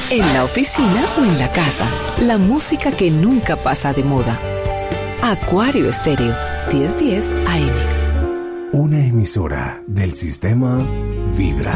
en la oficina o en la casa. La música que nunca pasa de moda. Acuario Estéreo, 1010 AM. Una emisora del sistema Vibra.